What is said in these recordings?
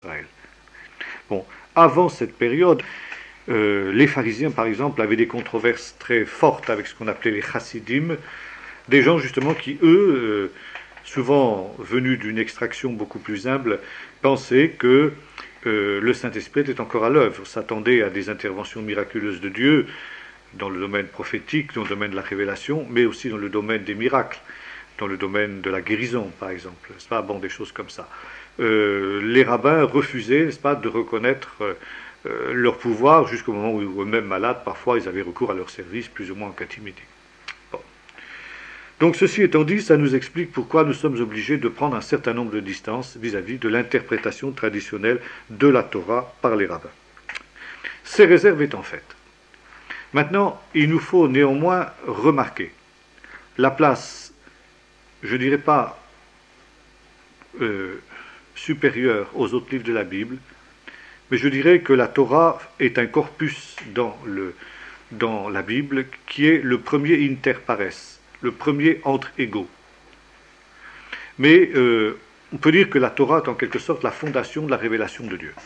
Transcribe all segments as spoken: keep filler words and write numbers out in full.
Israël. Bon, avant cette période, euh, les pharisiens, par exemple, avaient des controverses très fortes avec ce qu'on appelait les chassidim, des gens justement qui, eux, euh, souvent venus d'une extraction beaucoup plus humble, pensaient que euh, le Saint-Esprit était encore à l'œuvre, s'attendaient à des interventions miraculeuses de Dieu dans le domaine prophétique, dans le domaine de la révélation, mais aussi dans le domaine des miracles, dans le domaine de la guérison, par exemple, n'est-ce pas? Bon, des choses comme ça. Euh, les rabbins refusaient, n'est-ce pas, de reconnaître euh, leur pouvoir jusqu'au moment où, eux-mêmes malades, parfois, ils avaient recours à leur service, plus ou moins en catimité. Bon. Donc, ceci étant dit, ça nous explique pourquoi nous sommes obligés de prendre un certain nombre de distances vis-à-vis de l'interprétation traditionnelle de la Torah par les rabbins. Ces réserves étant faites. Maintenant, il nous faut néanmoins remarquer la place, je ne dirais pas euh, supérieure aux autres livres de la Bible, mais je dirais que la Torah est un corpus dans, le, dans la Bible qui est le premier inter pares, le premier entre égaux. Mais euh, on peut dire que la Torah est en quelque sorte la fondation de la révélation de Dieu.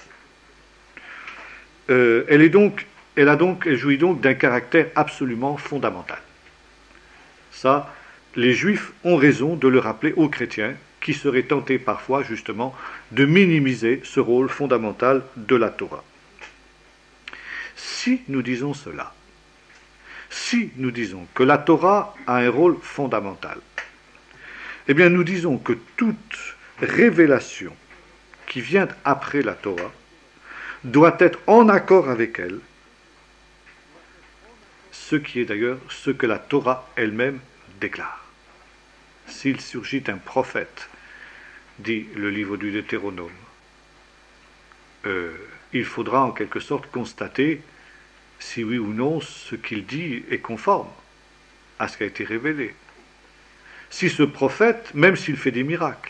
Euh, elle est donc Elle, a donc, elle jouit donc d'un caractère absolument fondamental. Ça, les Juifs ont raison de le rappeler aux chrétiens, qui seraient tentés parfois, justement, de minimiser ce rôle fondamental de la Torah. Si nous disons cela, si nous disons que la Torah a un rôle fondamental, eh bien nous disons que toute révélation qui vient après la Torah doit être en accord avec elle, ce qui est d'ailleurs ce que la Torah elle-même déclare. S'il surgit un prophète, dit le livre du Deutéronome, euh, il faudra en quelque sorte constater si oui ou non ce qu'il dit est conforme à ce qui a été révélé. Si ce prophète, même s'il fait des miracles,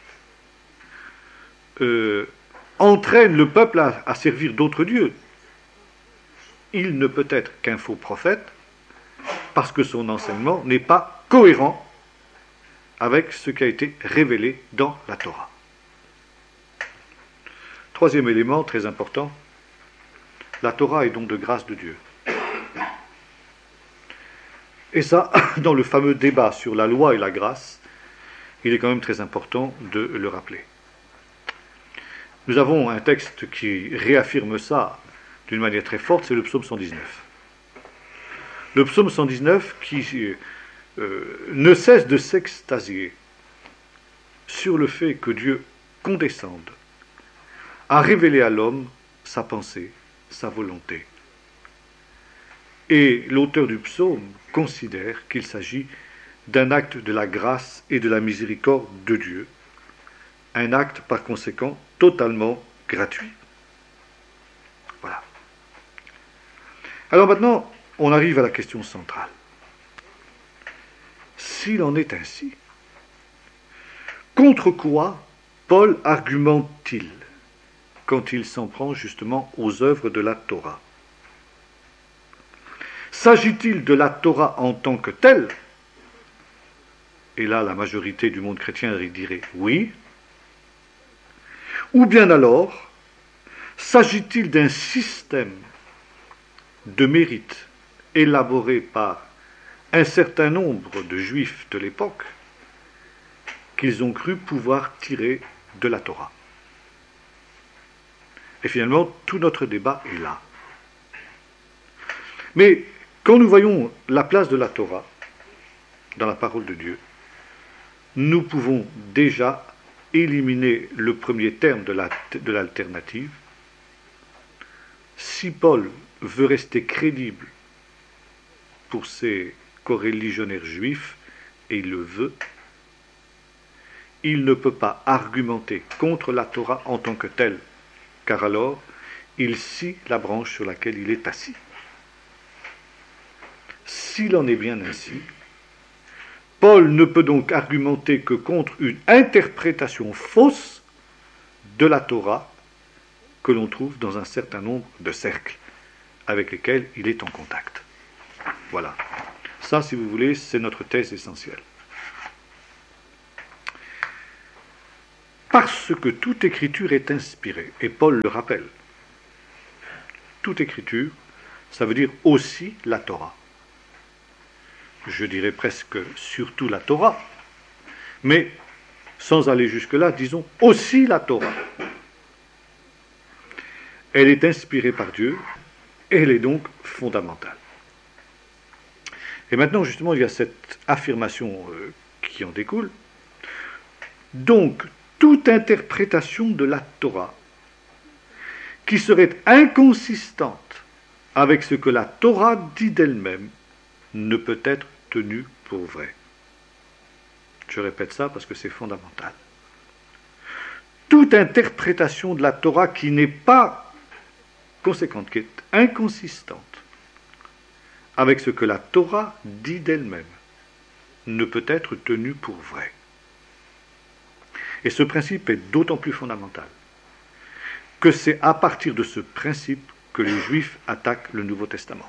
euh, entraîne le peuple à, à servir d'autres dieux, il ne peut être qu'un faux prophète, parce que son enseignement n'est pas cohérent avec ce qui a été révélé dans la Torah. Troisième élément très important, la Torah est donc de grâce de Dieu. Et ça, dans le fameux débat sur la loi et la grâce, il est quand même très important de le rappeler. Nous avons un texte qui réaffirme ça d'une manière très forte, c'est le psaume cent dix-neuf. Le psaume cent dix-neuf qui euh, ne cesse de s'extasier sur le fait que Dieu condescende à révéler à l'homme sa pensée, sa volonté. Et l'auteur du psaume considère qu'il s'agit d'un acte de la grâce et de la miséricorde de Dieu, un acte par conséquent totalement gratuit. Voilà. Alors maintenant, on arrive à la question centrale. S'il en est ainsi, contre quoi Paul argumente-t-il quand il s'en prend justement aux œuvres de la Torah? S'agit-il de la Torah en tant que telle? Et là, la majorité du monde chrétien dirait oui. Ou bien alors, s'agit-il d'un système de mérite élaboré par un certain nombre de juifs de l'époque qu'ils ont cru pouvoir tirer de la Torah? Et finalement, tout notre débat est là. Mais quand nous voyons la place de la Torah dans la parole de Dieu, nous pouvons déjà éliminer le premier terme de, la, de l'alternative. Si Paul veut rester crédible pour ses coreligionnaires juifs, et il le veut, il ne peut pas argumenter contre la Torah en tant que telle, car alors il scie la branche sur laquelle il est assis. S'il en est bien ainsi, Paul ne peut donc argumenter que contre une interprétation fausse de la Torah que l'on trouve dans un certain nombre de cercles avec lesquels il est en contact. Voilà. Ça, si vous voulez, c'est notre thèse essentielle. Parce que toute écriture est inspirée, et Paul le rappelle. Toute écriture, ça veut dire aussi la Torah. Je dirais presque surtout la Torah, mais sans aller jusque-là, disons aussi la Torah. Elle est inspirée par Dieu, et elle est donc fondamentale. Et maintenant, justement, il y a cette affirmation euh, qui en découle. Donc, toute interprétation de la Torah qui serait inconsistante avec ce que la Torah dit d'elle-même ne peut être tenue pour vraie. Je répète ça parce que c'est fondamental. Toute interprétation de la Torah qui n'est pas conséquente, qui est inconsistante avec ce que la Torah dit d'elle-même, ne peut être tenue pour vraie. Et ce principe est d'autant plus fondamental que c'est à partir de ce principe que les Juifs attaquent le Nouveau Testament.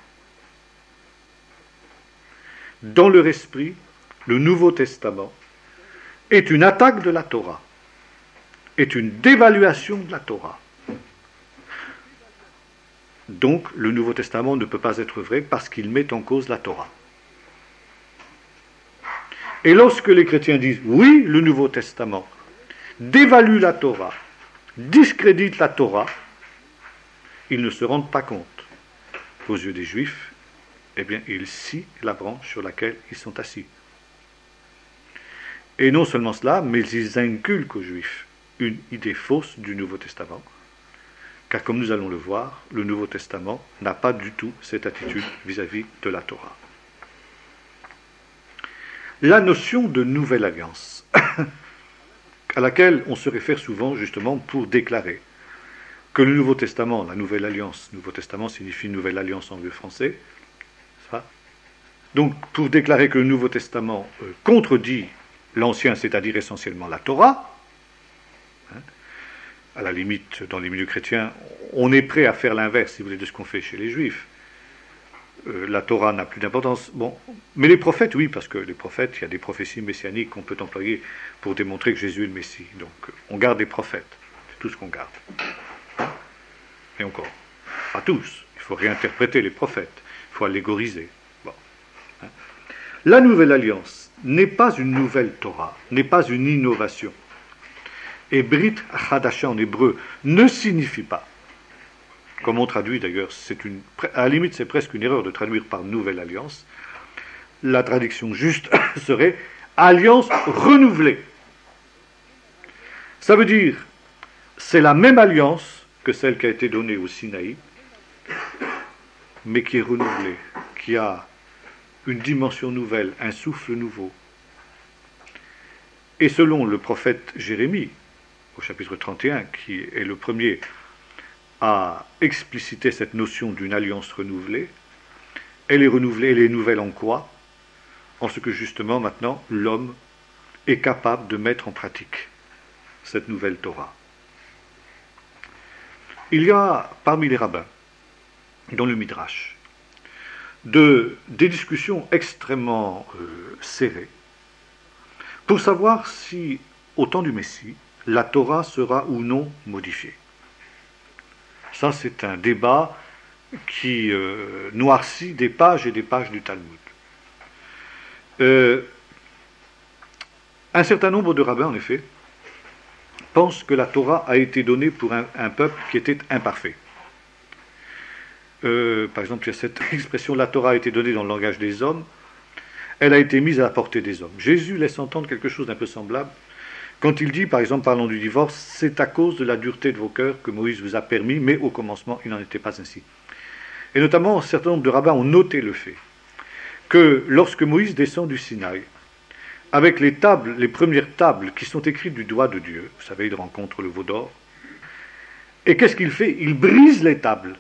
Dans leur esprit, le Nouveau Testament est une attaque de la Torah, est une dévaluation de la Torah. Donc, le Nouveau Testament ne peut pas être vrai parce qu'il met en cause la Torah. Et lorsque les chrétiens disent « oui, le Nouveau Testament dévalue la Torah, discrédite la Torah », ils ne se rendent pas compte qu'aux yeux des Juifs, eh bien, ils scient la branche sur laquelle ils sont assis. Et non seulement cela, mais ils inculquent aux Juifs une idée fausse du Nouveau Testament, car comme nous allons le voir, le Nouveau Testament n'a pas du tout cette attitude vis-à-vis de la Torah. La notion de nouvelle alliance, à laquelle on se réfère souvent justement pour déclarer que le Nouveau Testament, la Nouvelle Alliance, Nouveau Testament signifie Nouvelle Alliance en vieux français, ça. Donc pour déclarer que le Nouveau Testament euh, contredit l'Ancien, c'est-à-dire essentiellement la Torah, hein, à la limite, dans les milieux chrétiens, on est prêt à faire l'inverse, si vous voulez, de ce qu'on fait chez les Juifs. Euh, la Torah n'a plus d'importance. Bon, mais les prophètes, oui, parce que les prophètes, il y a des prophéties messianiques qu'on peut employer pour démontrer que Jésus est le Messie. Donc, on garde les prophètes. C'est tout ce qu'on garde. Et encore, pas tous. Il faut réinterpréter les prophètes. Il faut allégoriser. Bon. Hein. La Nouvelle Alliance n'est pas une nouvelle Torah, n'est pas une innovation. Et Brit Chadasha en hébreu ne signifie pas, comme on traduit d'ailleurs, c'est une, à la limite c'est presque une erreur de traduire par Nouvelle Alliance. La traduction juste serait Alliance renouvelée. Ça veut dire, c'est la même alliance que celle qui a été donnée au Sinaï, mais qui est renouvelée, qui a une dimension nouvelle, un souffle nouveau. Et selon le prophète Jérémie, au chapitre trente et un, qui est le premier à expliciter cette notion d'une alliance renouvelée, elle est renouvelée, elle est nouvelle en quoi? En ce que justement maintenant l'homme est capable de mettre en pratique cette nouvelle Torah. Il y a parmi les rabbins, dans le Midrash, de, des discussions extrêmement euh, serrées pour savoir si, au temps du Messie, la Torah sera ou non modifiée. Ça, c'est un débat qui euh, noircit des pages et des pages du Talmud. Euh, un certain nombre de rabbins, en effet, pensent que la Torah a été donnée pour un, un peuple qui était imparfait. Euh, par exemple, il y a cette expression, la Torah a été donnée dans le langage des hommes, elle a été mise à la portée des hommes. Jésus laisse entendre quelque chose d'un peu semblable quand il dit, par exemple, parlant du divorce, c'est à cause de la dureté de vos cœurs que Moïse vous a permis, mais au commencement, il n'en était pas ainsi. Et notamment, un certain nombre de rabbins ont noté le fait que lorsque Moïse descend du Sinaï, avec les tables, les premières tables qui sont écrites du doigt de Dieu, vous savez, il rencontre le veau d'or, et qu'est-ce qu'il fait? Il brise les tables.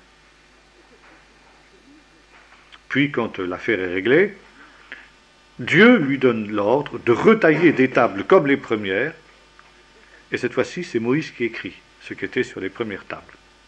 Puis, quand l'affaire est réglée, Dieu lui donne l'ordre de retailler des tables comme les premières, et cette fois-ci, c'est Moïse qui écrit ce qui était sur les premières tables.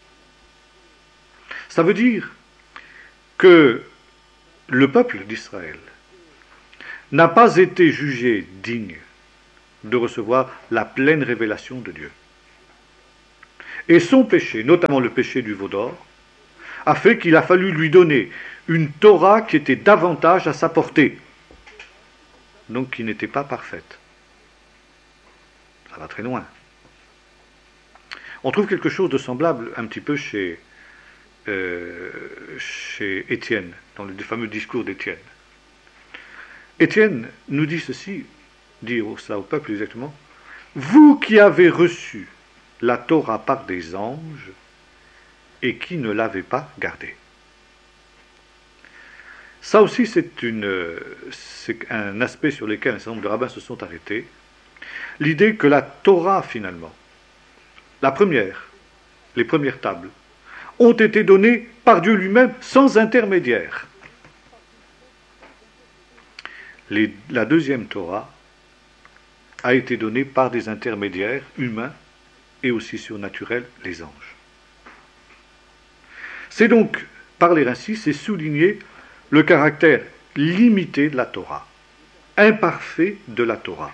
Ça veut dire que le peuple d'Israël n'a pas été jugé digne de recevoir la pleine révélation de Dieu. Et son péché, notamment le péché du veau d'or, a fait qu'il a fallu lui donner une Torah qui était davantage à sa portée, donc qui n'était pas parfaite. Ça va très loin. On trouve quelque chose de semblable un petit peu chez, euh, chez Étienne, dans le fameux discours d'Étienne. Étienne nous dit ceci, dit ça au peuple exactement, « Vous qui avez reçu la Torah par des anges et qui ne l'avez pas gardée. » Ça aussi, c'est, une, c'est un aspect sur lequel un certain nombre de rabbins se sont arrêtés. L'idée que la Torah, finalement, la première, les premières tables, ont été données par Dieu lui-même sans intermédiaire. Les, la deuxième Torah a été donnée par des intermédiaires humains et aussi surnaturels, les anges. C'est donc, parler ainsi, c'est souligner le caractère limité de la Torah, imparfait de la Torah.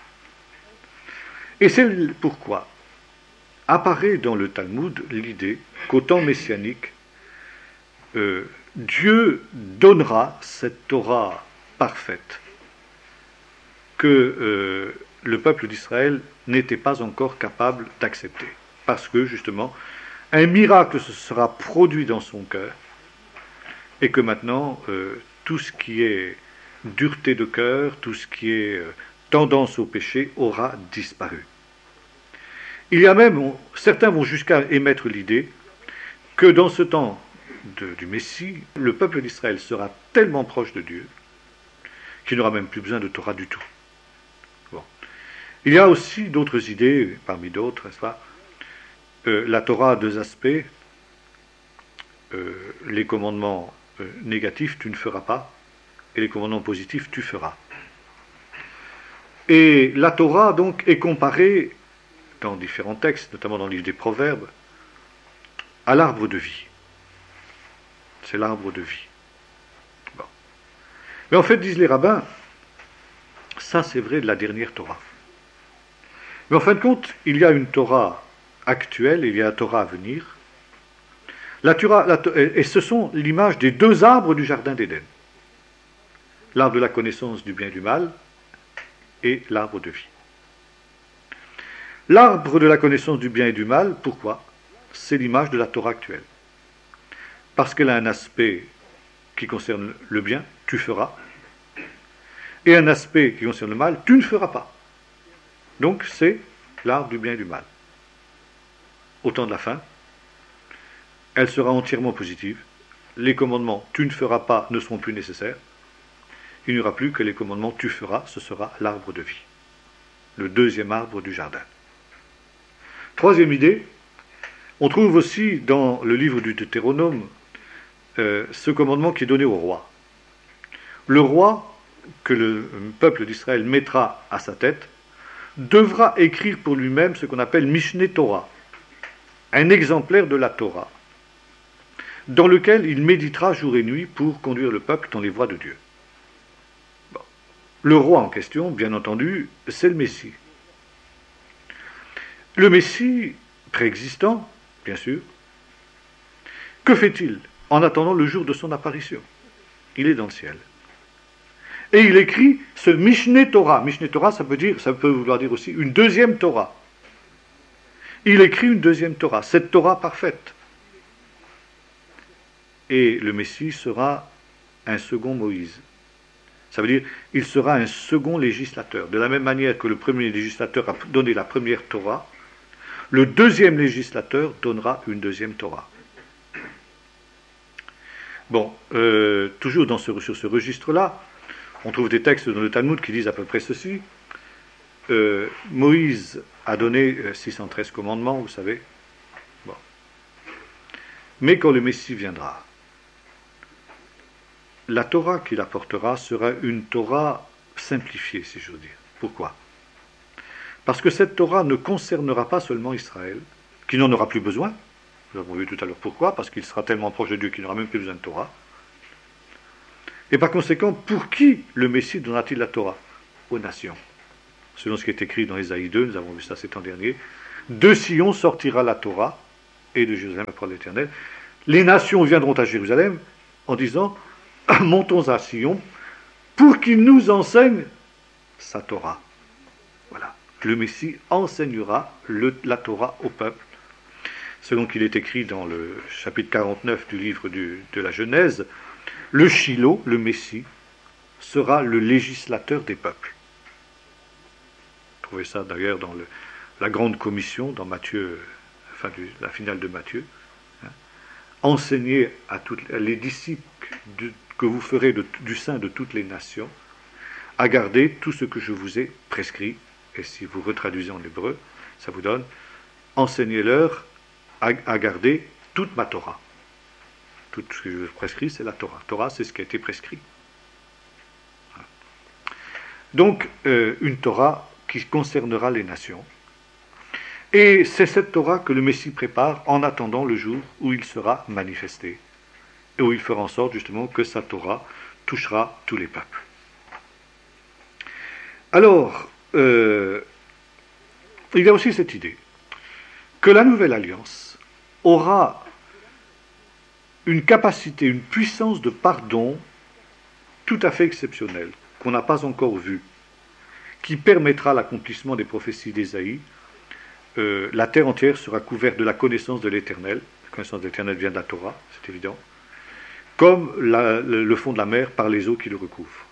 Et c'est pourquoi apparaît dans le Talmud l'idée qu'au temps messianique, euh, Dieu donnera cette Torah parfaite que euh, le peuple d'Israël n'était pas encore capable d'accepter. Parce que, justement, un miracle se sera produit dans son cœur et que maintenant, euh, tout ce qui est dureté de cœur, tout ce qui est euh, tendance au péché aura disparu. Il y a même, on, certains vont jusqu'à émettre l'idée que dans ce temps de, du Messie, le peuple d'Israël sera tellement proche de Dieu qu'il n'aura même plus besoin de Torah du tout. Bon. Il y a aussi d'autres idées, parmi d'autres, n'est-ce pas ? euh, La Torah a deux aspects. Euh, les commandements euh, négatifs, tu ne feras pas, et les commandements positifs, tu feras. Et la Torah, donc, est comparée dans différents textes, notamment dans le livre des Proverbes, à l'arbre de vie. C'est l'arbre de vie. Bon. Mais en fait, disent les rabbins, ça c'est vrai de la dernière Torah. Mais en fin de compte, il y a une Torah actuelle, il y a la Torah à venir. La Torah, la, et ce sont l'image des deux arbres du jardin d'Éden. L'arbre de la connaissance du bien et du mal et l'arbre de vie. L'arbre de la connaissance du bien et du mal, pourquoi ? C'est l'image de la Torah actuelle. Parce qu'elle a un aspect qui concerne le bien, tu feras, et un aspect qui concerne le mal, tu ne feras pas. Donc c'est l'arbre du bien et du mal. Au temps de la fin, elle sera entièrement positive. Les commandements tu ne feras pas ne seront plus nécessaires. Il n'y aura plus que les commandements tu feras, ce sera l'arbre de vie. Le deuxième arbre du jardin. Troisième idée, on trouve aussi dans le livre du Deutéronome euh, ce commandement qui est donné au roi. Le roi, que le peuple d'Israël mettra à sa tête, devra écrire pour lui-même ce qu'on appelle Mishneh Torah, un exemplaire de la Torah, dans lequel il méditera jour et nuit pour conduire le peuple dans les voies de Dieu. Bon. Le roi en question, bien entendu, c'est le Messie. Le Messie préexistant, bien sûr, que fait-il en attendant le jour de son apparition ? Il est dans le ciel. Et il écrit ce Mishneh Torah. Mishneh Torah, ça peut dire, ça peut vouloir dire aussi une deuxième Torah. Il écrit une deuxième Torah, cette Torah parfaite. Et le Messie sera un second Moïse. Ça veut dire, il sera un second législateur. De la même manière que le premier législateur a donné la première Torah, le deuxième législateur donnera une deuxième Torah. Bon, euh, toujours dans ce, sur ce registre-là, on trouve des textes dans le Talmud qui disent à peu près ceci. Euh, Moïse a donné six cent treize commandements, vous savez. Bon. Mais quand le Messie viendra, la Torah qu'il apportera sera une Torah simplifiée, si j'ose dire. Pourquoi ? Parce que cette Torah ne concernera pas seulement Israël, qui n'en aura plus besoin. Nous avons vu tout à l'heure pourquoi, parce qu'il sera tellement proche de Dieu qu'il n'aura même plus besoin de Torah. Et par conséquent, pour qui le Messie donnera-t-il la Torah ? Aux nations. selon ce qui est écrit dans Ésaïe deux, nous avons vu ça cet an dernier. De Sion sortira la Torah, et de Jérusalem la parole de l'Éternel. Les nations viendront à Jérusalem en disant, montons à Sion, pour qu'il nous enseigne sa Torah. Voilà. Le Messie enseignera le, la Torah au peuple, selon qu'il est écrit dans le chapitre quarante-neuf du livre du, de la Genèse, le Shiloh, le Messie, sera le législateur des peuples. Vous trouvez ça d'ailleurs dans le, la grande commission, dans Matthieu, enfin du, la finale de Matthieu. Hein. Enseignez à toutes les disciples de, que vous ferez de, du sein de toutes les nations, à garder tout ce que je vous ai prescrit. Et si vous retraduisez en hébreu, ça vous donne, enseignez-leur à, à garder toute ma Torah. Tout ce que je vous prescris, c'est la Torah. Torah, c'est ce qui a été prescrit. Donc, euh, une Torah qui concernera les nations. Et c'est cette Torah que le Messie prépare en attendant le jour où il sera manifesté. Et où il fera en sorte, justement, que sa Torah touchera tous les peuples. Alors, euh, il y a aussi cette idée que la nouvelle alliance aura une capacité, une puissance de pardon tout à fait exceptionnelle, qu'on n'a pas encore vue, qui permettra l'accomplissement des prophéties d'Ésaïe. Euh, la terre entière sera couverte de la connaissance de l'Éternel. La connaissance de l'Éternel vient de la Torah, c'est évident. Comme la, le, le fond de la mer par les eaux qui le recouvrent.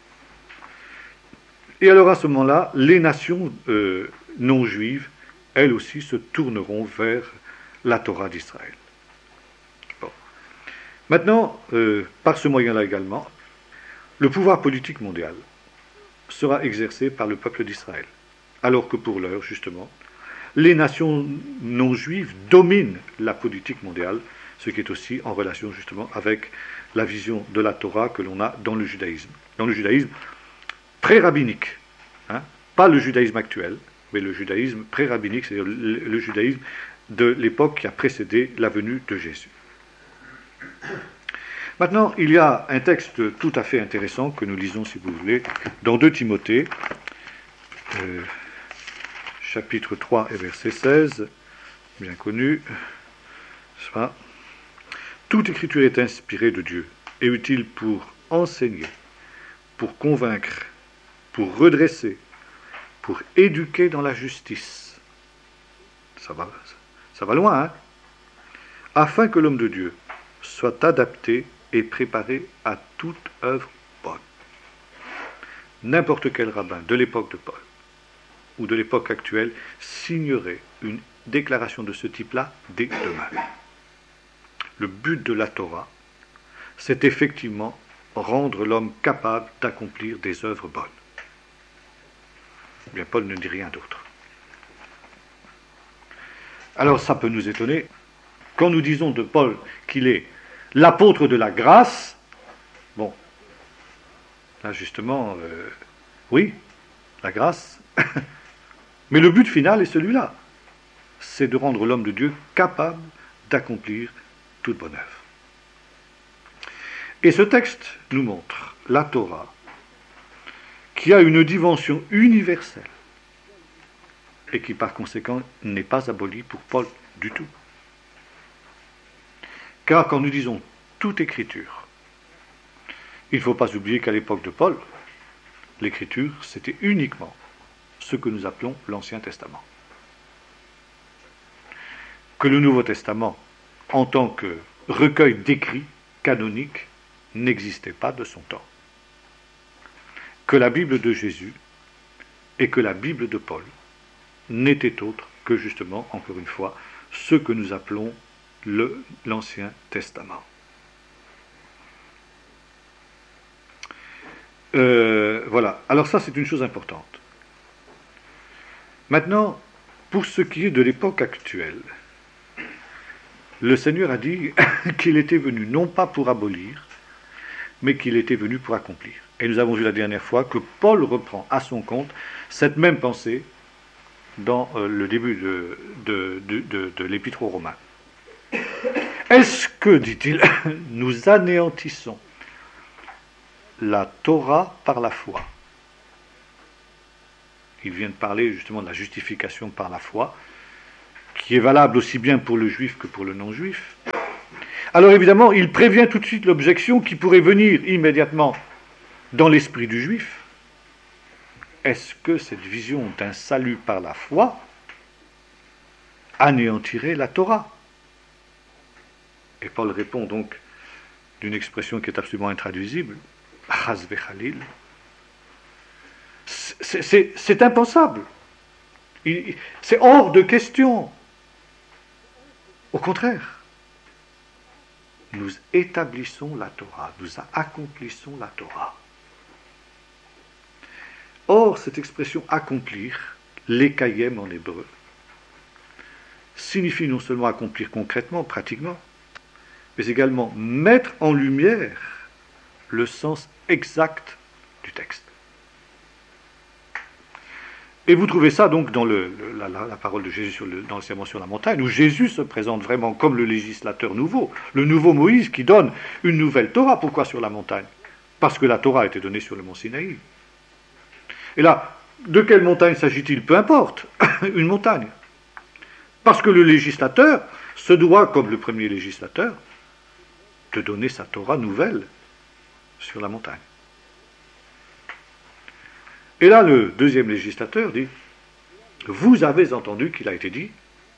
Et alors à ce moment-là, les nations euh, non juives, elles aussi se tourneront vers la Torah d'Israël. Bon. Maintenant, euh, par ce moyen-là également, le pouvoir politique mondial sera exercé par le peuple d'Israël. Alors que pour l'heure, justement, les nations non juives dominent la politique mondiale, ce qui est aussi en relation justement avec la vision de la Torah que l'on a dans le judaïsme. Dans le judaïsme pré-rabbinique, hein, pas le judaïsme actuel, mais le judaïsme pré-rabbinique, c'est-à-dire le, le judaïsme de l'époque qui a précédé la venue de Jésus. Maintenant, il y a un texte tout à fait intéressant que nous lisons, si vous voulez, dans deux Timothée, euh, chapitre trois et verset seize, bien connu. Soit, toute écriture est inspirée de Dieu et utile pour enseigner, pour convaincre, pour redresser, pour éduquer dans la justice. Ça va, ça va loin, hein? Afin que l'homme de Dieu soit adapté et préparé à toute œuvre bonne. N'importe quel rabbin de l'époque de Paul ou de l'époque actuelle signerait une déclaration de ce type-là dès demain. Le but de la Torah, c'est effectivement rendre l'homme capable d'accomplir des œuvres bonnes. Bien, Paul ne dit rien d'autre. Alors ça peut nous étonner. Quand nous disons de Paul qu'il est l'apôtre de la grâce, bon, là justement, euh, oui, la grâce, mais le but final est celui-là, c'est de rendre l'homme de Dieu capable d'accomplir toute bonne œuvre. Et ce texte nous montre la Torah, qui a une dimension universelle, et qui par conséquent n'est pas abolie pour Paul du tout. Car quand nous disons toute écriture, il ne faut pas oublier qu'à l'époque de Paul, l'écriture, c'était uniquement ce que nous appelons l'Ancien Testament. Que le Nouveau Testament, en tant que recueil d'écrits canoniques, n'existait pas de son temps. Que la Bible de Jésus et que la Bible de Paul n'étaient autres que justement, encore une fois, ce que nous appelons le, l'Ancien Testament. Euh, voilà, alors ça c'est une chose importante. Maintenant, pour ce qui est de l'époque actuelle, le Seigneur a dit qu'il était venu non pas pour abolir, mais qu'il était venu pour accomplir. Et nous avons vu la dernière fois que Paul reprend à son compte cette même pensée dans euh, le début de, de, de, de, de l'Épître aux Romains. Est-ce que, dit-il, nous anéantissons la Torah par la foi? Il vient de parler justement de la justification par la foi, qui est valable aussi bien pour le juif que pour le non-juif. Alors évidemment, il prévient tout de suite l'objection qui pourrait venir immédiatement dans l'esprit du juif. Est-ce que cette vision d'un salut par la foi anéantirait la Torah? Et Paul répond donc d'une expression qui est absolument intraduisible, Chas v'chalil. C'est, c'est, c'est impensable. Il, c'est hors de question. Au contraire, nous établissons la Torah, nous accomplissons la Torah. Or, cette expression accomplir, lekayem en hébreu, signifie non seulement accomplir concrètement, pratiquement, mais également mettre en lumière le sens exact du texte. Et vous trouvez ça donc dans le, le, la, la, la parole de Jésus sur le, dans le sermon sur la montagne, où Jésus se présente vraiment comme le législateur nouveau, le nouveau Moïse qui donne une nouvelle Torah. Pourquoi sur la montagne? Parce que la Torah a été donnée sur le mont Sinaï. Et là, de quelle montagne s'agit-il? Peu importe, une montagne. Parce que le législateur se doit, comme le premier législateur, de donner sa Torah nouvelle sur la montagne. Et là, le deuxième législateur dit, vous avez entendu qu'il a été dit.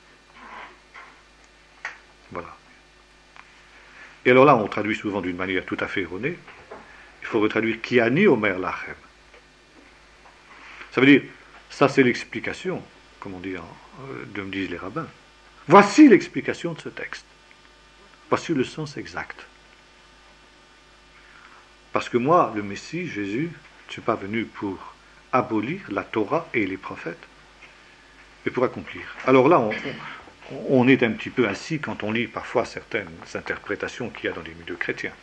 Voilà. Et alors là, on traduit souvent d'une manière tout à fait erronée. Il faut retraduire qui ani omer lachem. Ça veut dire, ça c'est l'explication, comme on dit, de me disent les rabbins. Voici l'explication de ce texte. Voici le sens exact. Parce que moi, le Messie, Jésus, je ne suis pas venu pour abolir la Torah et les prophètes, mais pour accomplir. Alors là, on, on est un petit peu assis quand on lit parfois certaines interprétations qu'il y a dans les milieux chrétiens.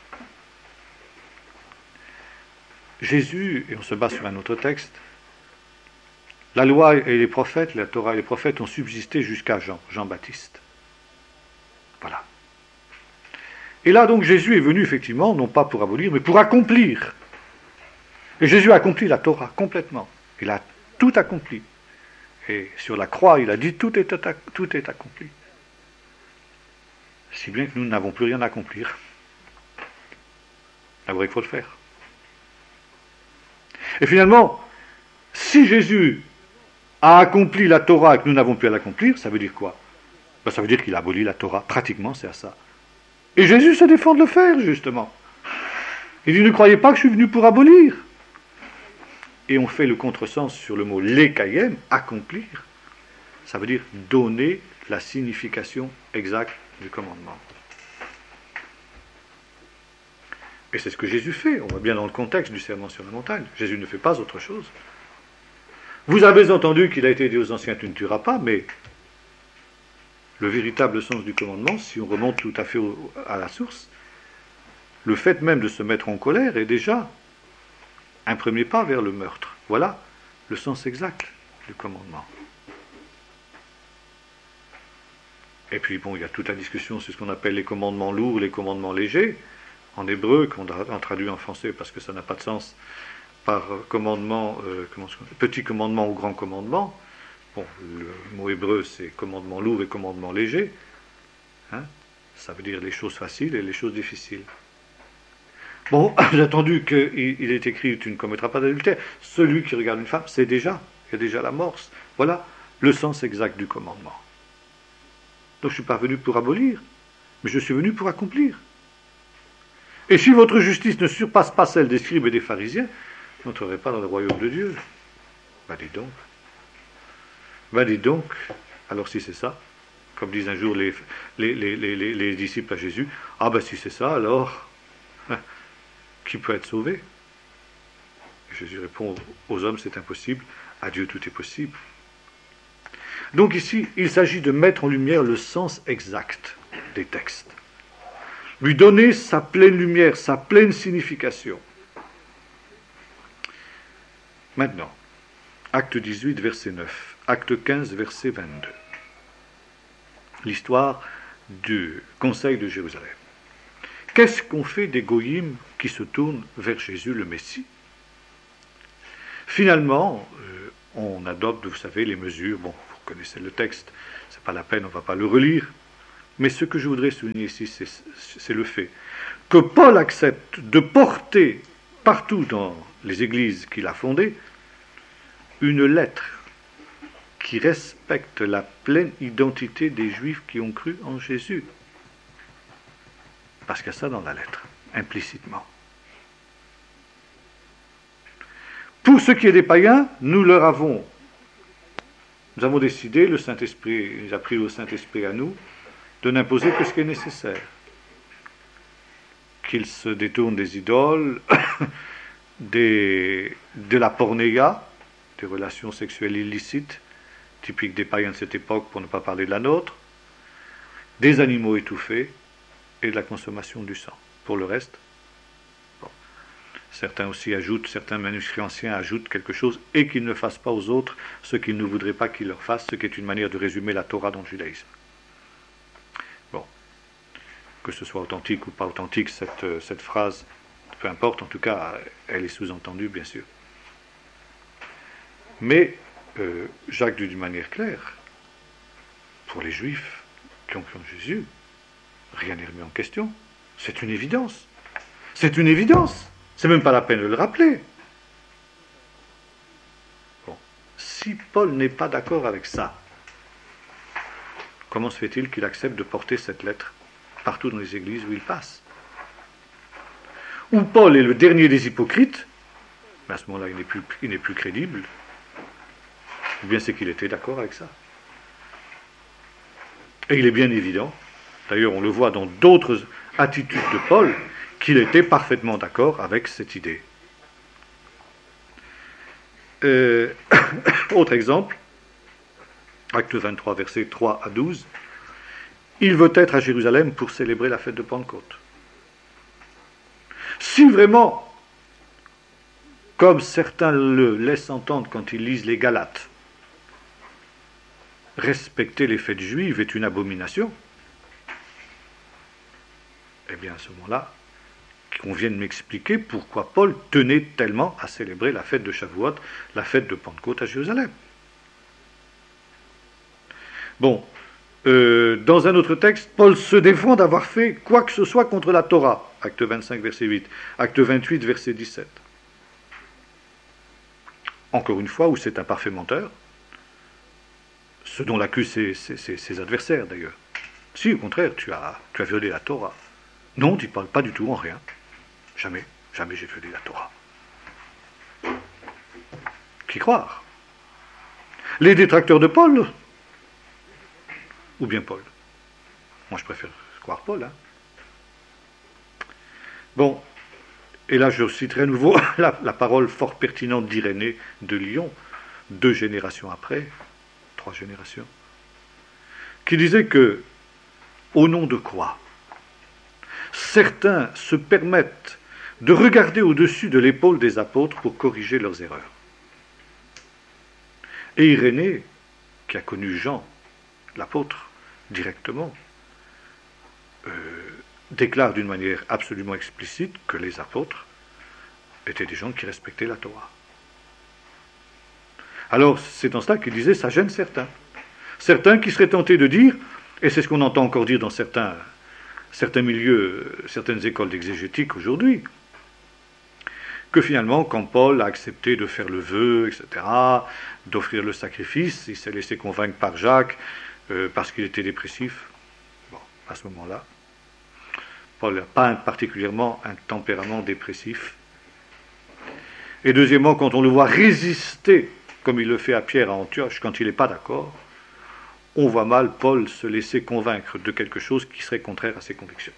Jésus, et on se base sur un autre texte, la loi et les prophètes, la Torah et les prophètes ont subsisté jusqu'à Jean, Jean-Baptiste. Voilà. Et là, donc, Jésus est venu, effectivement, non pas pour abolir, mais pour accomplir. Et Jésus a accompli la Torah complètement. Il a tout accompli. Et sur la croix, il a dit, tout est, tout est accompli. Si bien que nous n'avons plus rien à accomplir. D'abord, il faut le faire. Et finalement, si Jésus a accompli la Torah et que nous n'avons plus à l'accomplir, ça veut dire quoi? Ben, ça veut dire qu'il a aboli la Torah. Pratiquement, c'est à ça. Et Jésus se défend de le faire, justement. Il dit, ne croyez pas que je suis venu pour abolir. Et on fait le contresens sur le mot lekayem, accomplir. Ça veut dire donner la signification exacte du commandement. Et c'est ce que Jésus fait. On voit bien dans le contexte du sermon sur la montagne. Jésus ne fait pas autre chose. Vous avez entendu qu'il a été dit aux anciens, tu ne tueras pas, mais le véritable sens du commandement, si on remonte tout à fait au, à la source, le fait même de se mettre en colère est déjà un premier pas vers le meurtre. Voilà le sens exact du commandement. Et puis bon, il y a toute la discussion sur ce qu'on appelle les commandements lourds, les commandements légers, en hébreu, qu'on a traduit en français parce que ça n'a pas de sens, par commandement, euh, comment, petit commandement ou grand commandement. Bon, le mot hébreu c'est commandement lourd et commandement léger. Hein? Ça veut dire les choses faciles et les choses difficiles. Bon, j'ai entendu qu'il il est écrit tu ne commettras pas d'adultère. Celui qui regarde une femme, c'est déjà, il y a déjà l'amorce. Voilà le sens exact du commandement. Donc je ne suis pas venu pour abolir, mais je suis venu pour accomplir. Et si votre justice ne surpasse pas celle des scribes et des pharisiens, vous n'entrerez pas dans le royaume de Dieu. Ben dis donc. Ben dis donc. Alors si c'est ça, comme disent un jour les, les, les, les, les, les disciples à Jésus, ah ben si c'est ça, alors, hein, qui peut être sauvé? Et Jésus répond, aux hommes c'est impossible, à Dieu tout est possible. Donc ici, il s'agit de mettre en lumière le sens exact des textes. Lui donner sa pleine lumière, sa pleine signification. Maintenant, acte dix-huit, verset neuf, acte quinze, verset vingt-deux. L'histoire du Conseil de Jérusalem. Qu'est-ce qu'on fait des goyim qui se tournent vers Jésus le Messie? Finalement, euh, on adopte, vous savez, les mesures. Bon, vous connaissez le texte, c'est pas la peine, on ne va pas le relire. Mais ce que je voudrais souligner ici, c'est le fait que Paul accepte de porter partout dans les églises qu'il a fondées une lettre qui respecte la pleine identité des Juifs qui ont cru en Jésus. Parce qu'il y a ça dans la lettre, implicitement. Pour ce qui est des païens, nous leur avons, nous avons décidé, le Saint-Esprit, il a pris le Saint-Esprit à nous, de n'imposer que ce qui est nécessaire. Qu'ils se détournent des idoles, des, de la pornéia, des relations sexuelles illicites, typiques des païens de cette époque pour ne pas parler de la nôtre, des animaux étouffés et de la consommation du sang. Pour le reste, bon. Certains aussi ajoutent, certains manuscrits anciens ajoutent quelque chose, et qu'ils ne fassent pas aux autres ce qu'ils ne voudraient pas qu'ils leur fassent, ce qui est une manière de résumer la Torah dans le judaïsme. Bon, que ce soit authentique ou pas authentique, cette, cette phrase, peu importe, en tout cas, elle est sous-entendue, bien sûr. Mais euh, Jacques dit d'une manière claire, pour les Juifs qui ont cru en Jésus, rien n'est remis en question. C'est une évidence. C'est une évidence. C'est même pas la peine de le rappeler. Bon. Si Paul n'est pas d'accord avec ça, comment se fait-il qu'il accepte de porter cette lettre partout dans les églises où il passe? Ou Paul est le dernier des hypocrites, mais à ce moment-là, il n'est plus, il n'est plus crédible, ou bien c'est qu'il était d'accord avec ça. Et il est bien évident, d'ailleurs on le voit dans d'autres attitudes de Paul, qu'il était parfaitement d'accord avec cette idée. Euh, autre exemple, acte vingt-trois, versets trois à douze, il veut être à Jérusalem pour célébrer la fête de Pentecôte. Si vraiment, comme certains le laissent entendre quand ils lisent les Galates, respecter les fêtes juives est une abomination, eh bien à ce moment-là, qu'on vienne m'expliquer pourquoi Paul tenait tellement à célébrer la fête de Shavuot, la fête de Pentecôte à Jérusalem. Bon, euh, dans un autre texte, Paul se défend d'avoir fait quoi que ce soit contre la Torah, acte vingt-cinq, verset huit, acte vingt-huit, verset dix-sept. Encore une fois, où c'est un parfait menteur, ce dont l'accusent ses, ses, ses, ses adversaires d'ailleurs. Si, au contraire, tu as, tu as violé la Torah. Non, dit Paul, pas du tout, en rien. Jamais, jamais j'ai violé la Torah. Qui croire? Les détracteurs de Paul? Ou bien Paul? Moi, je préfère croire Paul. Hein. Bon, et là, je citerai à nouveau la, la parole fort pertinente d'Irénée de Lyon, deux générations après, trois générations, qui disait que, au nom de quoi certains se permettent de regarder au-dessus de l'épaule des apôtres pour corriger leurs erreurs. Et Irénée, qui a connu Jean, l'apôtre, directement, euh, déclare d'une manière absolument explicite que les apôtres étaient des gens qui respectaient la Torah. Alors, c'est dans cela qu'il disait, ça gêne certains. Certains qui seraient tentés de dire, et c'est ce qu'on entend encore dire dans certains, certains milieux, certaines écoles d'exégétique aujourd'hui, que finalement, quand Paul a accepté de faire le vœu, et cetera, d'offrir le sacrifice, il s'est laissé convaincre par Jacques, euh, parce qu'il était dépressif. Bon, à ce moment-là, Paul n'a pas particulièrement un tempérament dépressif. Et deuxièmement, quand on le voit résister, comme il le fait à Pierre à Antioche, quand il n'est pas d'accord, on voit mal Paul se laisser convaincre de quelque chose qui serait contraire à ses convictions.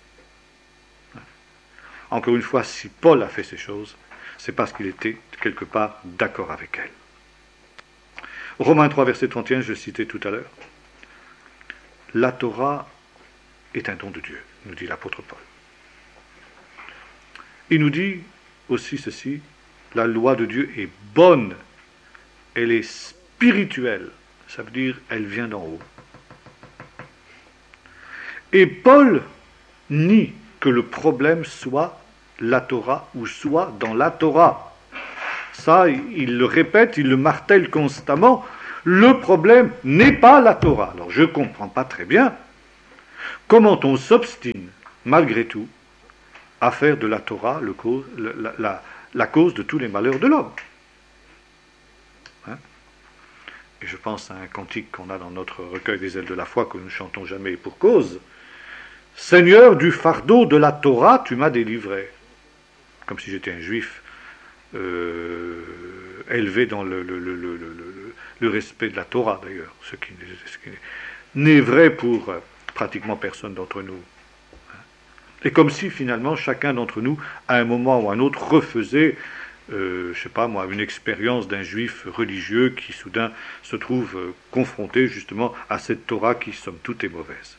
Encore une fois, si Paul a fait ces choses, c'est parce qu'il était quelque part d'accord avec elles. Romains trois, verset trente et un, je le citais tout à l'heure. La Torah est un don de Dieu, nous dit l'apôtre Paul. Il nous dit aussi ceci, la loi de Dieu est bonne, elle est spirituelle, ça veut dire elle vient d'en haut. Et Paul nie que le problème soit la Torah ou soit dans la Torah. Ça, il le répète, il le martèle constamment. Le problème n'est pas la Torah. Alors je ne comprends pas très bien comment on s'obstine, malgré tout, à faire de la Torah le cause, la, la, la cause de tous les malheurs de l'homme. Hein? Et je pense à un cantique qu'on a dans notre recueil des ailes de la foi, que nous ne chantons jamais pour cause. Seigneur, du fardeau de la Torah, tu m'as délivré. Comme si j'étais un juif euh, élevé dans le, le, le, le, le, le respect de la Torah, d'ailleurs, ce qui, ce qui n'est vrai pour euh, pratiquement personne d'entre nous. Et comme si finalement chacun d'entre nous, à un moment ou à un autre, refaisait, euh, je ne sais pas moi, une expérience d'un juif religieux qui soudain se trouve euh, confronté justement à cette Torah qui, somme toute, est mauvaise.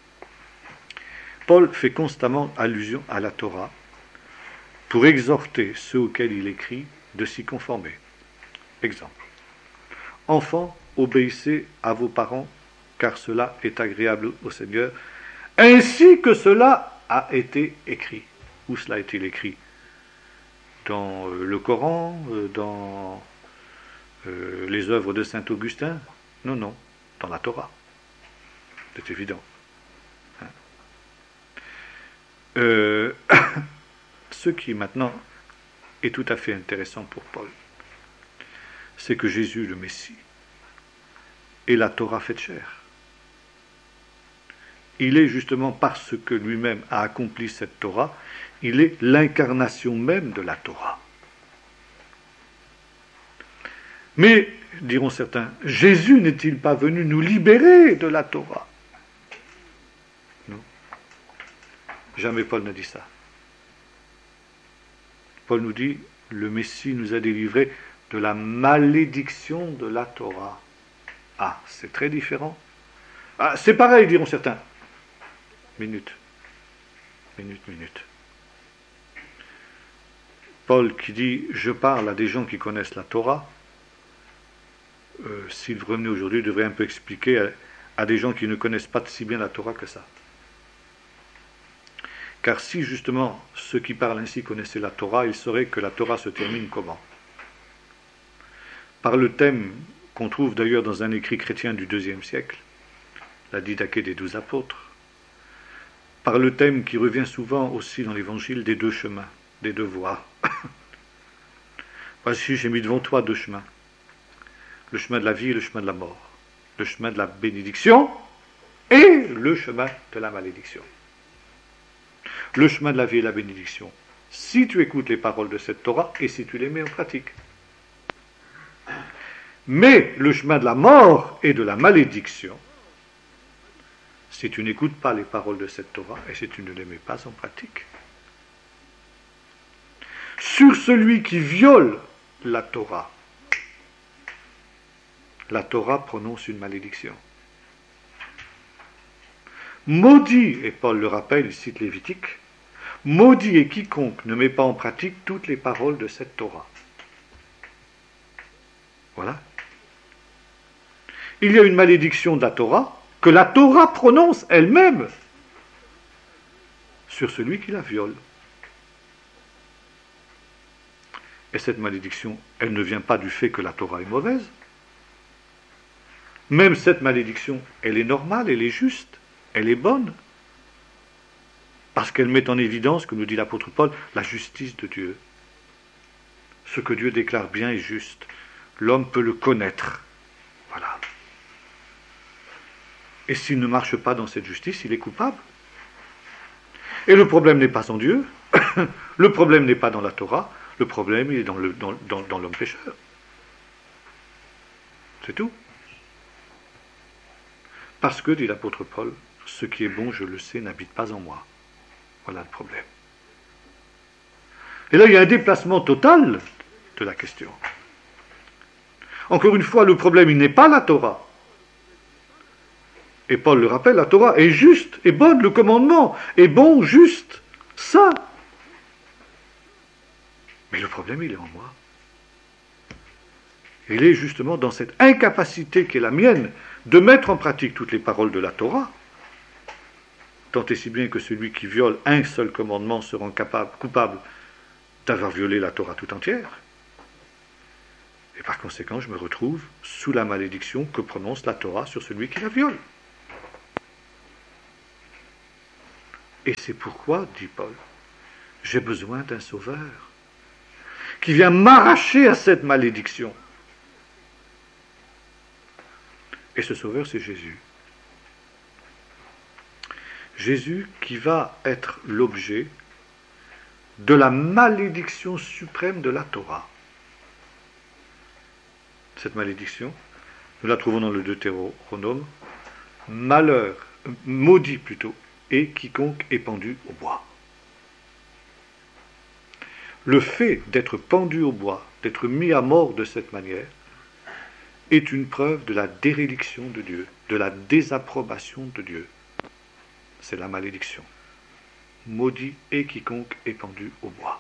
Paul fait constamment allusion à la Torah pour exhorter ceux auxquels il écrit de s'y conformer. Exemple. Enfants, obéissez à vos parents, car cela est agréable au Seigneur, ainsi que cela a été écrit. Où cela a-t-il écrit? Dans euh, le Coran, euh, dans euh, les œuvres de saint Augustin? Non, non, dans la Torah. C'est évident. Hein? Euh, ce qui maintenant est tout à fait intéressant pour Paul, c'est que Jésus, le Messie, est la Torah faite chair. Il est justement parce que lui-même a accompli cette Torah, il est l'incarnation même de la Torah. Mais, diront certains, Jésus n'est-il pas venu nous libérer de la Torah? Non. Jamais Paul n'a dit ça. Paul nous dit, le Messie nous a délivrés de la malédiction de la Torah. Ah, c'est très différent. Ah, c'est pareil, diront certains. Minute. Minute, minute. Paul qui dit, je parle à des gens qui connaissent la Torah, euh, s'il revenait aujourd'hui, devrait un peu expliquer à, à des gens qui ne connaissent pas si bien la Torah que ça. Car si justement ceux qui parlent ainsi connaissaient la Torah, ils sauraient que la Torah se termine comment? Par le thème qu'on trouve d'ailleurs dans un écrit chrétien du deuxième siècle, la Didaché des douze apôtres, par le thème qui revient souvent aussi dans l'Évangile des deux chemins, des deux voies. Voici, j'ai mis devant toi deux chemins, le chemin de la vie et le chemin de la mort, le chemin de la bénédiction et le chemin de la malédiction. Le chemin de la vie et la bénédiction, si tu écoutes les paroles de cette Torah et si tu les mets en pratique. Mais le chemin de la mort et de la malédiction, si tu n'écoutes pas les paroles de cette Torah et si tu ne les mets pas en pratique. Sur celui qui viole la Torah, la Torah prononce une malédiction. Maudit, et Paul le rappelle, il cite Lévitique, maudit est quiconque ne met pas en pratique toutes les paroles de cette Torah. Voilà. Il y a une malédiction de la Torah que la Torah prononce elle-même sur celui qui la viole. Et cette malédiction, elle ne vient pas du fait que la Torah est mauvaise. Même cette malédiction, elle est normale, elle est juste, elle est bonne. Parce qu'elle met en évidence, comme nous dit l'apôtre Paul, la justice de Dieu. Ce que Dieu déclare bien et juste. L'homme peut le connaître. Voilà. Et s'il ne marche pas dans cette justice, il est coupable. Et le problème n'est pas en Dieu, le problème n'est pas dans la Torah, le problème il est dans, le, dans, dans, dans l'homme pécheur. C'est tout. Parce que, dit l'apôtre Paul, ce qui est bon, je le sais, n'habite pas en moi. Voilà le problème. Et là, il y a un déplacement total de la question. Encore une fois, le problème, il n'est pas la Torah. Et Paul le rappelle, la Torah est juste, est bonne, le commandement est bon, juste, ça. Mais le problème, il est en moi. Il est justement dans cette incapacité qui est la mienne de mettre en pratique toutes les paroles de la Torah, tant et si bien que celui qui viole un seul commandement se rend capable, coupable d'avoir violé la Torah tout entière. Et par conséquent, je me retrouve sous la malédiction que prononce la Torah sur celui qui la viole. Et c'est pourquoi, dit Paul, j'ai besoin d'un sauveur qui vient m'arracher à cette malédiction. Et ce sauveur, c'est Jésus. Jésus qui va être l'objet de la malédiction suprême de la Torah. Cette malédiction, nous la trouvons dans le Deutéronome. Malheur, maudit plutôt, est quiconque est pendu au bois. Le fait d'être pendu au bois, d'être mis à mort de cette manière, est une preuve de la déréliction de Dieu, de la désapprobation de Dieu. C'est la malédiction. Maudit est quiconque est pendu au bois.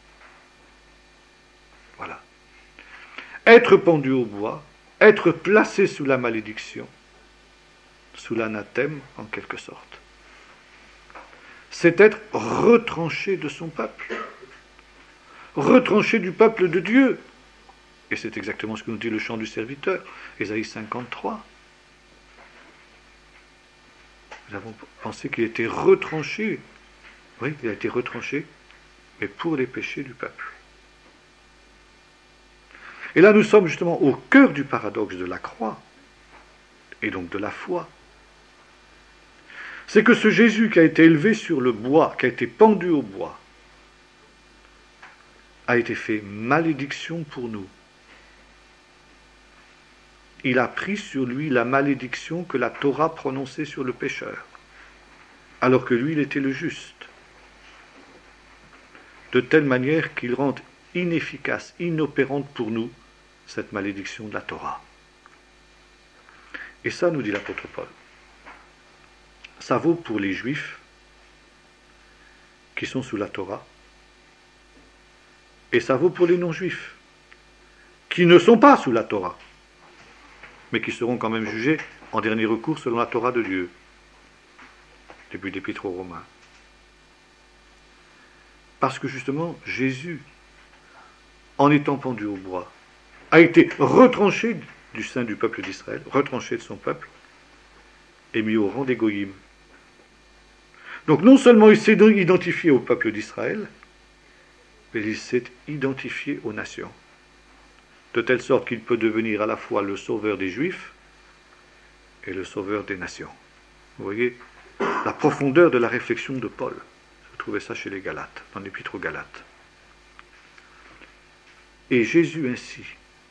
Voilà. Être pendu au bois, être placé sous la malédiction, sous l'anathème en quelque sorte, c'est être retranché de son peuple, retranché du peuple de Dieu. Et c'est exactement ce que nous dit le chant du serviteur, Ésaïe cinquante-trois. Nous avons pensé qu'il était retranché. Oui, il a été retranché, mais pour les péchés du peuple. Et là, nous sommes justement au cœur du paradoxe de la croix, et donc de la foi. C'est que ce Jésus qui a été élevé sur le bois, qui a été pendu au bois, a été fait malédiction pour nous. Il a pris sur lui la malédiction que la Torah prononçait sur le pécheur, alors que lui, il était le juste, de telle manière qu'il rend inefficace, inopérante pour nous, cette malédiction de la Torah. Et ça, nous dit l'apôtre Paul, ça vaut pour les Juifs qui sont sous la Torah, et ça vaut pour les non-Juifs qui ne sont pas sous la Torah, mais qui seront quand même jugés en dernier recours selon la Torah de Dieu. Début d'Épître aux Romains. Parce que justement, Jésus, en étant pendu au bois, a été retranché du sein du peuple d'Israël, retranché de son peuple, et mis au rang des goyim. Donc non seulement il s'est identifié au peuple d'Israël, mais il s'est identifié aux nations, de telle sorte qu'il peut devenir à la fois le sauveur des Juifs et le sauveur des nations. Vous voyez la profondeur de la réflexion de Paul. Vous trouvez ça chez les Galates, dans l'Épître aux Galates. Et Jésus ainsi,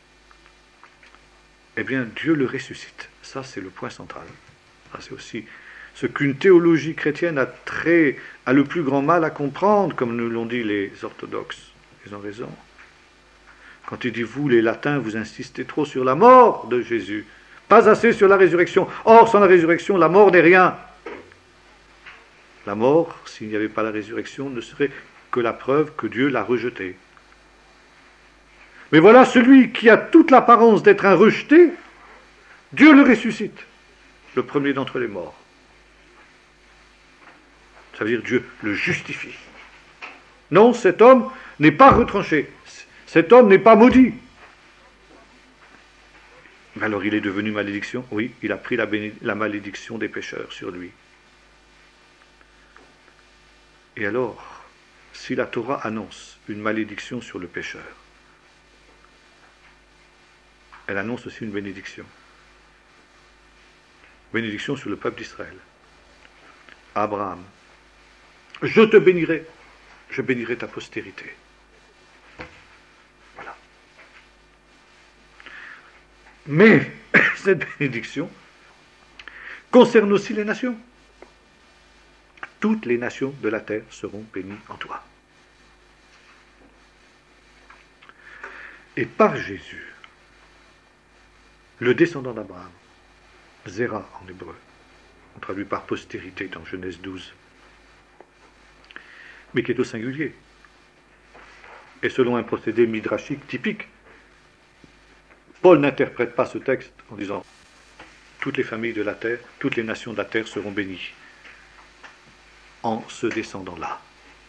eh bien Dieu le ressuscite. Ça, c'est le point central. Ça, c'est aussi ce qu'une théologie chrétienne a, très, a le plus grand mal à comprendre, comme nous l'ont dit les orthodoxes. Ils ont raison. Quand il dit, vous, les latins, vous insistez trop sur la mort de Jésus, pas assez sur la résurrection. Or, sans la résurrection, la mort n'est rien. La mort, s'il n'y avait pas la résurrection, ne serait que la preuve que Dieu l'a rejeté. Mais voilà, celui qui a toute l'apparence d'être un rejeté, Dieu le ressuscite, le premier d'entre les morts. Ça veut dire Dieu le justifie. Non, cet homme n'est pas retranché. Cet homme n'est pas maudit. Mais alors il est devenu malédiction? Oui, il a pris la, béné- la malédiction des pécheurs sur lui. Et alors, si la Torah annonce une malédiction sur le pécheur, elle annonce aussi une bénédiction. Bénédiction sur le peuple d'Israël. Abraham, je te bénirai, je bénirai ta postérité. Voilà. Mais cette bénédiction concerne aussi les nations. Toutes les nations de la terre seront bénies en toi. Et par Jésus, le descendant d'Abraham, Zéra en hébreu, on traduit par postérité dans Genèse douze, mais qui est au singulier, et selon un procédé midrashique typique. Paul n'interprète pas ce texte en disant toutes les familles de la terre, toutes les nations de la terre seront bénies en ce descendant-là.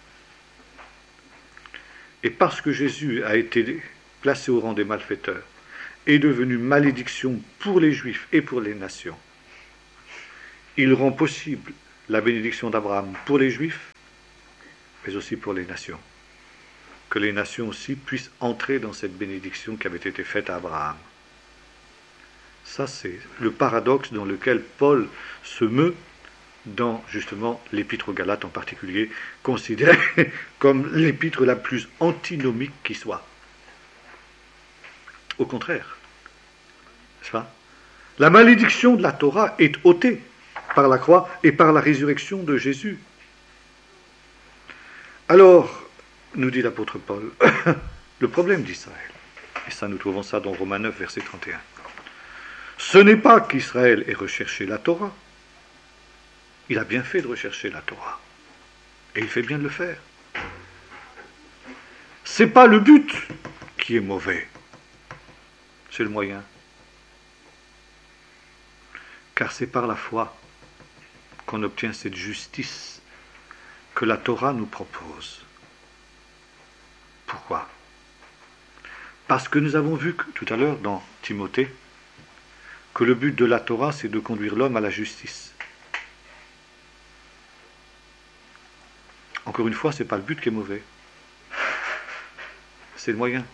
Et parce que Jésus a été placé au rang des malfaiteurs, est devenu malédiction pour les Juifs et pour les nations, il rend possible la bénédiction d'Abraham pour les Juifs, mais aussi pour les nations. Que les nations aussi puissent entrer dans cette bénédiction qui avait été faite à Abraham. Ça, c'est le paradoxe dans lequel Paul se meut dans, justement, l'épître aux Galates en particulier, considérée comme l'épître la plus antinomique qui soit. Au contraire, n'est-ce pas ? La malédiction de la Torah est ôtée par la croix et par la résurrection de Jésus. Alors, nous dit l'apôtre Paul, le problème d'Israël, et ça nous trouvons ça dans Romains neuf, verset trente et un, ce n'est pas qu'Israël ait recherché la Torah, il a bien fait de rechercher la Torah, et il fait bien de le faire. C'est pas le but qui est mauvais, c'est le moyen. Car c'est par la foi qu'on obtient cette justice que la Torah nous propose. Pourquoi ? Parce que nous avons vu que, tout à l'heure dans Timothée, que le but de la Torah, c'est de conduire l'homme à la justice. Encore une fois, ce n'est pas le but qui est mauvais. C'est le moyen.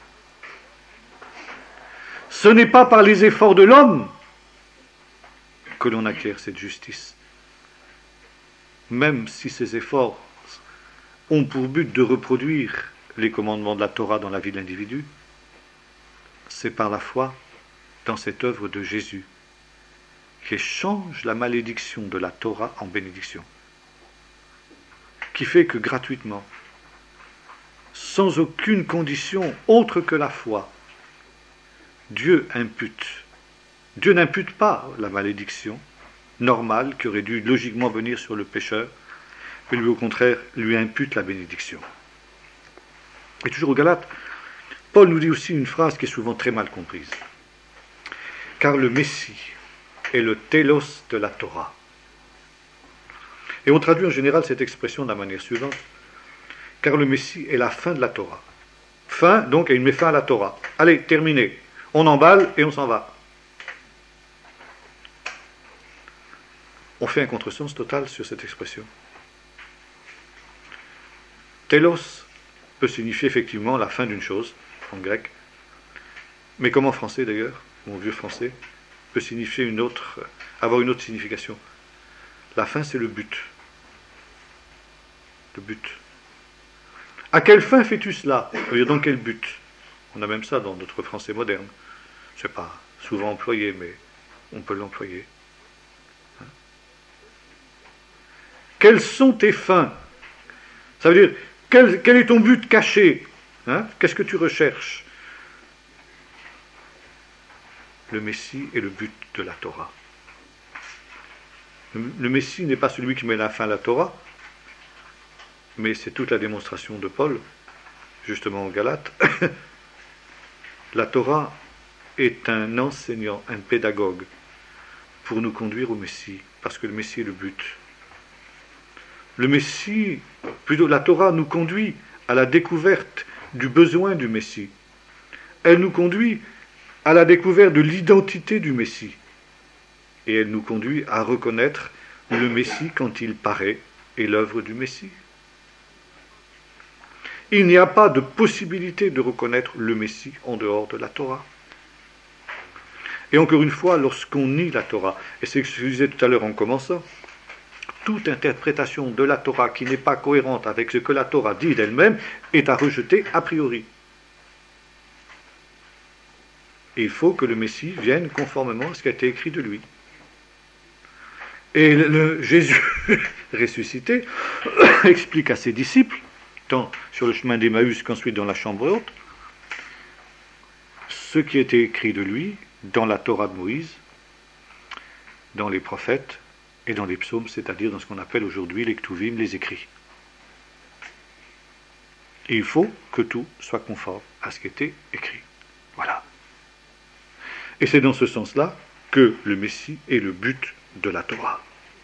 Ce n'est pas par les efforts de l'homme que l'on acquiert cette justice. Même si ces efforts ont pour but de reproduire les commandements de la Torah dans la vie de l'individu, c'est par la foi dans cette œuvre de Jésus qui change la malédiction de la Torah en bénédiction, qui fait que gratuitement, sans aucune condition autre que la foi, Dieu impute. Dieu n'impute pas la malédiction normale qui aurait dû logiquement venir sur le pécheur, mais lui au contraire lui impute la bénédiction. Et toujours aux Galates, Paul nous dit aussi une phrase qui est souvent très mal comprise. Car le Messie est le télos de la Torah. Et on traduit en général cette expression de la manière suivante. Car le Messie est la fin de la Torah. Fin, donc, et il met fin à la Torah. Allez, terminé. On emballe et on s'en va. On fait un contresens total sur cette expression. Télos peut signifier effectivement la fin d'une chose, en grec, mais comme en français d'ailleurs, mon vieux français, peut signifier une autre, avoir une autre signification. La fin, c'est le but. Le but. À quelle fin fais-tu cela ? Dans quel but ? On a même ça dans notre français moderne. Ce n'est pas souvent employé, mais on peut l'employer. Hein ? Quelles sont tes fins ? Ça veut dire, quel, quel est ton but caché ? Hein ? Qu'est-ce que tu recherches ? Le Messie est le but de la Torah. Le, le Messie n'est pas celui qui met la fin à la Torah, mais c'est toute la démonstration de Paul, justement en Galates. La Torah est un enseignant, un pédagogue, pour nous conduire au Messie, parce que le Messie est le but. Le Messie, plutôt la Torah nous conduit à la découverte du besoin du Messie. Elle nous conduit à la découverte de l'identité du Messie. Et elle nous conduit à reconnaître le Messie quand il paraît et l'œuvre du Messie. Il n'y a pas de possibilité de reconnaître le Messie en dehors de la Torah. Et encore une fois, lorsqu'on nie la Torah, et c'est ce que je disais tout à l'heure en commençant, toute interprétation de la Torah qui n'est pas cohérente avec ce que la Torah dit d'elle-même est à rejeter a priori. Et il faut que le Messie vienne conformément à ce qui a été écrit de lui. Et le Jésus ressuscité explique à ses disciples, tant sur le chemin d'Emmaüs qu'ensuite dans la chambre haute, ce qui a été écrit de lui dans la Torah de Moïse, dans les prophètes et dans les psaumes, c'est-à-dire dans ce qu'on appelle aujourd'hui les Ktuvim, les écrits. Et il faut que tout soit conforme à ce qui a été écrit. Voilà. Et c'est dans ce sens-là que le Messie est le but de la Torah.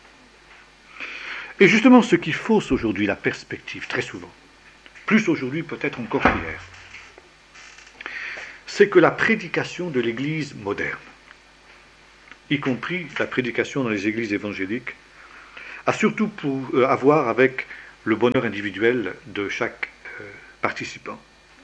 Et justement, ce qui fausse aujourd'hui la perspective, très souvent, plus aujourd'hui peut-être encore qu'hier, c'est que la prédication de l'Église moderne, y compris la prédication dans les églises évangéliques, a surtout pour, euh, à voir avec le bonheur individuel de chaque euh, participant.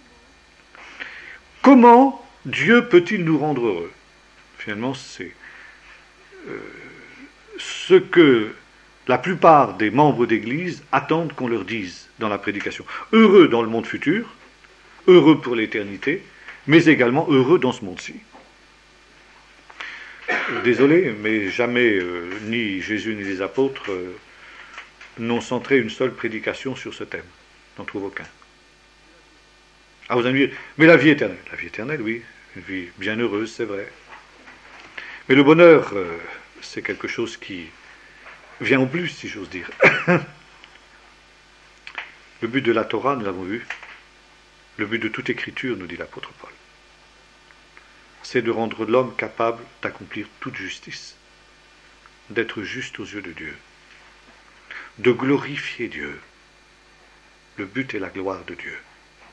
Comment Dieu peut-il nous rendre heureux? Finalement, c'est euh, ce que la plupart des membres d'Église attendent qu'on leur dise dans la prédication. Heureux dans le monde futur, heureux pour l'éternité, mais également heureux dans ce monde-ci. Désolé, mais jamais euh, ni Jésus ni les apôtres euh, n'ont centré une seule prédication sur ce thème. N'en trouve aucun. Ah, vous allez me dire, mais la vie éternelle. La vie éternelle, oui, une vie bien heureuse, c'est vrai. Mais le bonheur, euh, c'est quelque chose qui vient en plus, si j'ose dire. Le but de la Torah, nous l'avons vu, le but de toute écriture, nous dit l'apôtre Paul, c'est de rendre l'homme capable d'accomplir toute justice, d'être juste aux yeux de Dieu, de glorifier Dieu. Le but est la gloire de Dieu.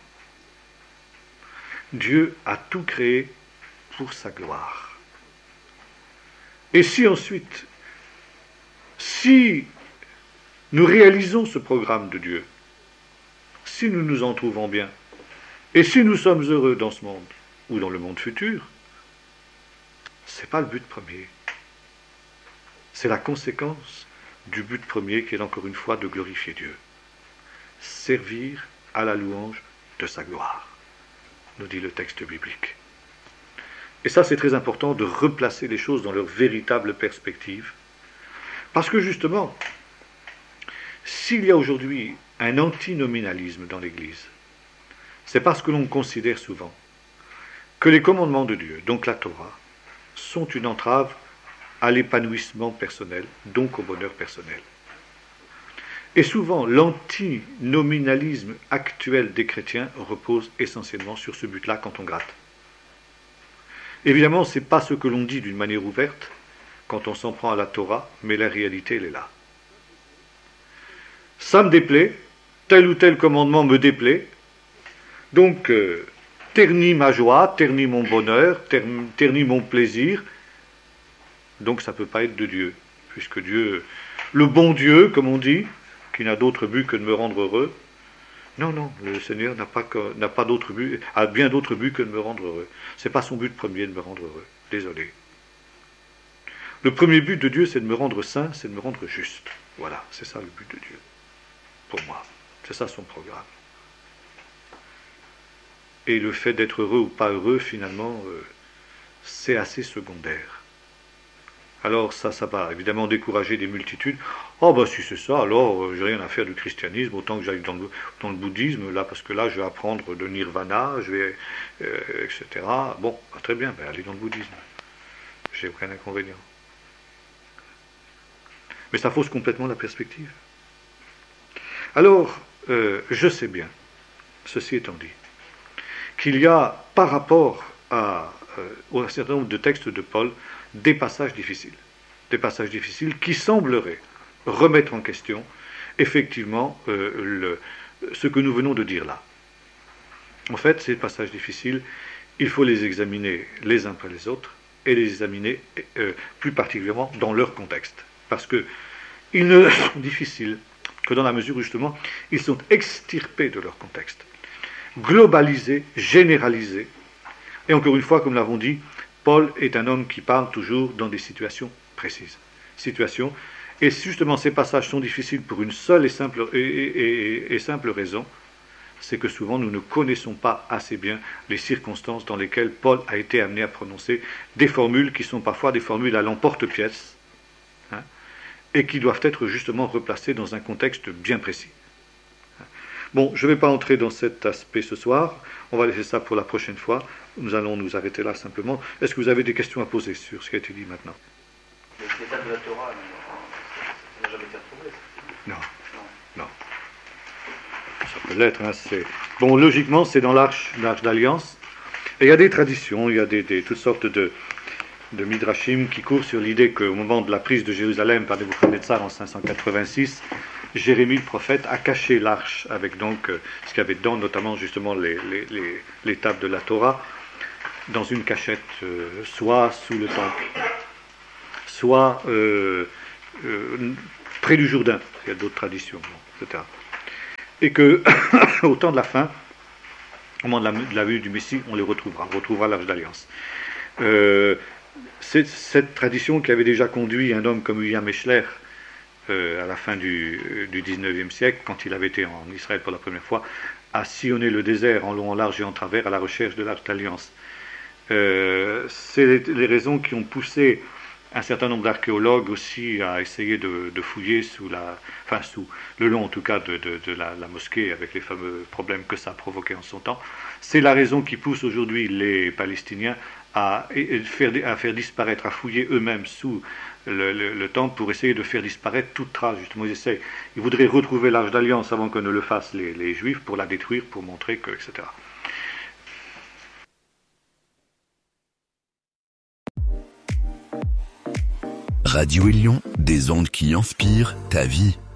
Dieu a tout créé pour sa gloire. Et si ensuite, si nous réalisons ce programme de Dieu, si nous nous en trouvons bien, et si nous sommes heureux dans ce monde, ou dans le monde futur, ce n'est pas le but premier. C'est la conséquence du but premier qui est encore une fois de glorifier Dieu. Servir à la louange de sa gloire, nous dit le texte biblique. Et ça, c'est très important de replacer les choses dans leur véritable perspective. Parce que justement, s'il y a aujourd'hui un antinominalisme dans l'Église, c'est parce que l'on considère souvent que les commandements de Dieu, donc la Torah, sont une entrave à l'épanouissement personnel, donc au bonheur personnel. Et souvent, l'antinominalisme actuel des chrétiens repose essentiellement sur ce but-là quand on gratte. Évidemment, ce n'est pas ce que l'on dit d'une manière ouverte quand on s'en prend à la Torah, mais la réalité, elle est là. Ça me déplaît, tel ou tel commandement me déplaît, donc euh, ternit ma joie, ternit mon bonheur, ternit mon plaisir, donc ça ne peut pas être de Dieu, puisque Dieu, le bon Dieu, comme on dit, qui n'a d'autre but que de me rendre heureux, non, non, le Seigneur n'a pas, que, n'a pas d'autre but, a bien d'autres buts que de me rendre heureux. Ce n'est pas son but premier de me rendre heureux, désolé. Le premier but de Dieu, c'est de me rendre saint, c'est de me rendre juste. Voilà, c'est ça le but de Dieu, pour moi. C'est ça son programme. Et le fait d'être heureux ou pas heureux, finalement, euh, c'est assez secondaire. Alors ça, ça va évidemment décourager des multitudes. Oh ben si c'est ça, alors euh, j'ai rien à faire du christianisme, autant que j'aille dans le, dans le bouddhisme, là, parce que là je vais apprendre le nirvana, je vais, euh, et cetera. Bon, bah, très bien, ben, allez dans le bouddhisme. J'ai aucun inconvénient. Mais ça fausse complètement la perspective. Alors, euh, je sais bien, ceci étant dit, qu'il y a par rapport à, euh, un certain nombre de textes de Paul, des passages difficiles. Des passages difficiles qui sembleraient remettre en question, effectivement, euh, le, ce que nous venons de dire là. En fait, ces passages difficiles, il faut les examiner les uns après les autres, et les examiner euh, plus particulièrement dans leur contexte. Parce qu'ils ne sont difficiles que dans la mesure où, justement, ils sont extirpés de leur contexte, globalisés, généralisés. Et encore une fois, comme nous l'avons dit, Paul est un homme qui parle toujours dans des situations précises. Situations, et justement ces passages sont difficiles pour une seule et simple, et, et, et, et simple raison, c'est que souvent nous ne connaissons pas assez bien les circonstances dans lesquelles Paul a été amené à prononcer des formules qui sont parfois des formules à l'emporte-pièce, hein, et qui doivent être justement replacées dans un contexte bien précis. Bon, je ne vais pas entrer dans cet aspect ce soir, on va laisser ça pour la prochaine fois. Nous allons nous arrêter là simplement. Est-ce que vous avez des questions à poser sur ce qui a été dit maintenant? L'étape de la Torah, ça n'a jamais été retrouvé. Non, non. non. Ça peut l'être. Hein, c'est... Bon, logiquement, c'est dans l'arche, l'arche d'alliance. Et il y a des traditions, il y a des, des, toutes sortes de, de midrashim qui courent sur l'idée qu'au moment de la prise de Jérusalem par Nebuchadnezzar en cinq cent quatre-vingt-six, Jérémie le prophète a caché l'arche avec donc euh, ce qu'il y avait dedans, notamment justement les, les, les, les tables de la Torah. dans une cachette, euh, soit sous le temple, soit euh, euh, près du Jourdain, il y a d'autres traditions, et cetera. Et que, au temps de la fin, au moment de la, de la venue du Messie, on les retrouvera, on retrouvera l'Arche d'Alliance. Euh, c'est cette tradition qui avait déjà conduit un homme comme William Eshler euh, à la fin du, du dix-neuvième siècle, quand il avait été en Israël pour la première fois, à sillonner le désert en long, en large et en travers à la recherche de l'Arche d'Alliance. Euh, c'est les, les raisons qui ont poussé un certain nombre d'archéologues aussi à essayer de, de fouiller sous la, enfin sous le long en tout cas de, de, de la, la mosquée avec les fameux problèmes que ça a provoqué en son temps. C'est la raison qui pousse aujourd'hui les Palestiniens à, à, faire, à faire disparaître, à fouiller eux-mêmes sous le, le, le temple pour essayer de faire disparaître toute trace. Justement, ils essayent, ils voudraient retrouver l'Arche d'Alliance avant que ne le fassent les, les Juifs pour la détruire, pour montrer que, et cetera. Radio Élion, des ondes qui inspirent ta vie.